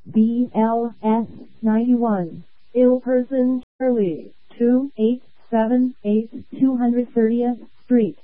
BLS 91. Ill Person Charlie, 2878 230th Street,